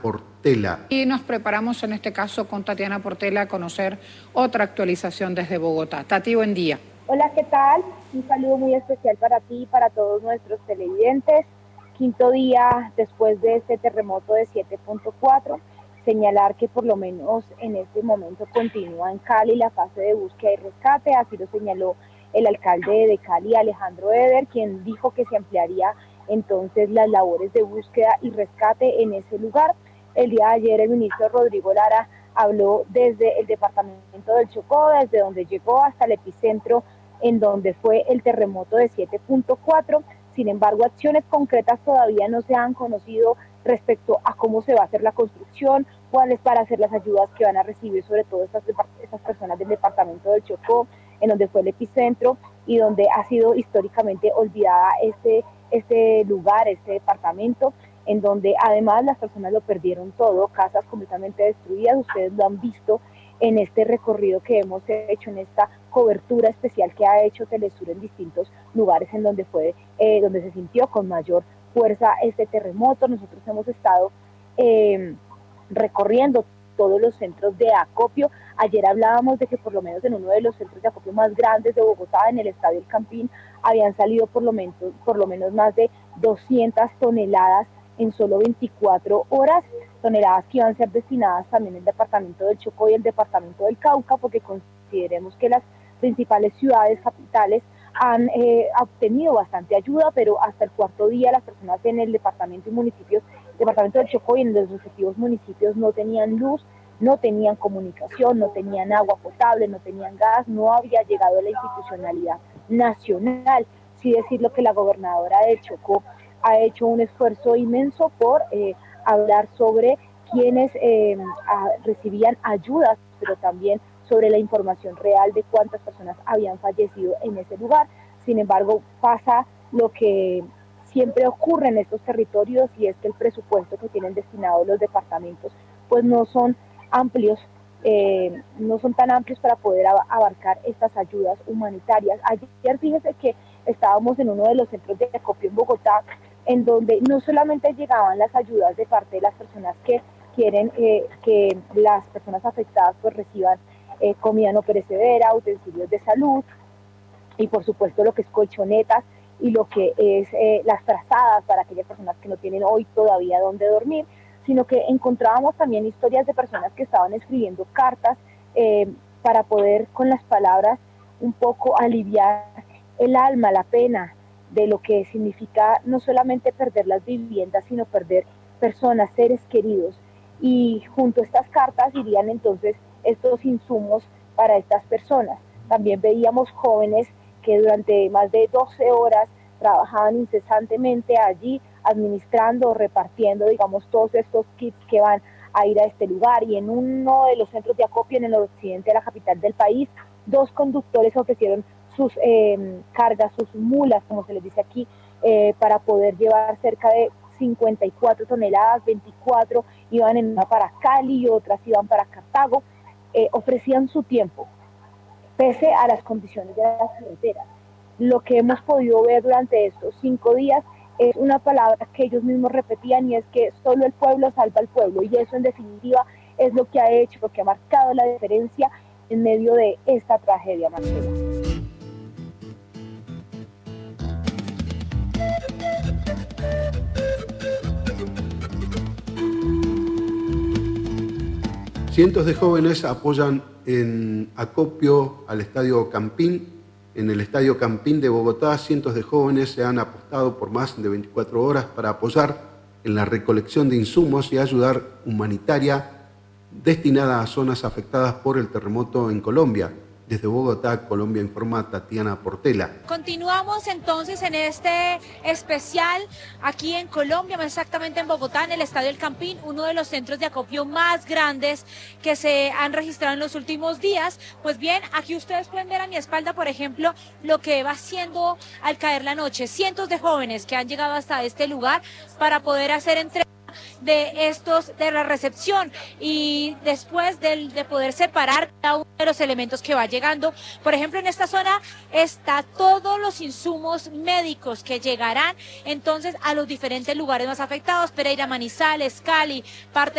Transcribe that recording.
Portela. Y nos preparamos en este caso con Tatiana Portela a conocer otra actualización desde Bogotá. Tati, buen día. Hola, ¿qué tal? Un saludo muy especial para ti y para todos nuestros televidentes. Quinto día después de este terremoto de 7.4. Señalar que por lo menos en este momento continúa en Cali la fase de búsqueda y rescate, así lo señaló el alcalde de Cali, Alejandro Eder, quien dijo que se ampliaría entonces las labores de búsqueda y rescate en ese lugar. El día de ayer el ministro Rodrigo Lara habló desde el departamento del Chocó, desde donde llegó hasta el epicentro en donde fue el terremoto de 7.4. Sin embargo, acciones concretas todavía no se han conocido respecto a cómo se va a hacer la construcción, cuáles van a ser las ayudas que van a recibir, sobre todo estas personas del departamento del Chocó, en donde fue el epicentro y donde ha sido históricamente olvidada este lugar, este departamento, en donde además las personas lo perdieron todo, casas completamente destruidas. Ustedes lo han visto en este recorrido que hemos hecho, en esta cobertura especial que ha hecho Telesur en distintos lugares en donde donde se sintió con mayor fuerza este terremoto. Nosotros hemos estado recorriendo todos los centros de acopio. Ayer hablábamos de que por lo menos en uno de los centros de acopio más grandes de Bogotá, en el Estadio El Campín, habían salido por lo menos más de 200 toneladas en solo 24 horas, toneladas que iban a ser destinadas también al departamento del Chocó y el departamento del Cauca, porque consideremos que las principales ciudades capitales han obtenido bastante ayuda, pero hasta el cuarto día las personas en el departamento y municipios, departamento del Chocó y en los respectivos municipios no tenían luz, no tenían comunicación, no tenían agua potable, no tenían gas, no había llegado la institucionalidad nacional. Sí decirlo que la gobernadora de Chocó ha hecho un esfuerzo inmenso por hablar sobre quienes recibían ayudas, pero también sobre la información real de cuántas personas habían fallecido en ese lugar. Sin embargo, pasa lo que siempre ocurre en estos territorios, y es que el presupuesto que tienen destinado los departamentos pues no son amplios, no son tan amplios para poder abarcar estas ayudas humanitarias. Ayer fíjese que estábamos en uno de los centros de acopio en Bogotá, en donde no solamente llegaban las ayudas de parte de las personas que quieren que las personas afectadas pues reciban comida no perecedera, utensilios de salud y por supuesto lo que es colchonetas y lo que es las frazadas para aquellas personas que no tienen hoy todavía dónde dormir, sino que encontrábamos también historias de personas que estaban escribiendo cartas para poder con las palabras un poco aliviar el alma, la pena de lo que significa no solamente perder las viviendas, sino perder personas, seres queridos. Y junto a estas cartas irían entonces estos insumos para estas personas. También veíamos jóvenes que durante más de 12 horas trabajaban incesantemente allí, administrando, repartiendo, digamos, todos estos kits que van a ir a este lugar. Y en uno de los centros de acopio en el occidente de la capital del país, 2 conductores ofrecieron sus cargas, sus mulas, como se les dice aquí, para poder llevar cerca de 54 toneladas, 24 iban en una para Cali y otras iban para Cartago. Ofrecían su tiempo, pese a las condiciones de las carreteras. Lo que hemos podido ver durante estos 5 días es una palabra que ellos mismos repetían, y es que solo el pueblo salva al pueblo, y eso en definitiva es lo que ha hecho, lo que ha marcado la diferencia en medio de esta tragedia, Marcela. Cientos de jóvenes apoyan en acopio al Estadio Campín. En el Estadio Campín de Bogotá, cientos de jóvenes se han apostado por más de 24 horas para apoyar en la recolección de insumos y ayudar humanitaria destinada a zonas afectadas por el terremoto en Colombia. Desde Bogotá, Colombia, informa Tatiana Portela. Continuamos entonces en este especial aquí en Colombia, más exactamente en Bogotá, en el Estadio El Campín, uno de los centros de acopio más grandes que se han registrado en los últimos días. Pues bien, aquí ustedes pueden ver a mi espalda, por ejemplo, lo que va haciendo al caer la noche. Cientos de jóvenes que han llegado hasta este lugar para poder hacer entrega de la recepción y después de poder separar cada uno de los elementos que va llegando. Por ejemplo, en esta zona está todos los insumos médicos que llegarán entonces a los diferentes lugares más afectados: Pereira, Manizales, Cali, parte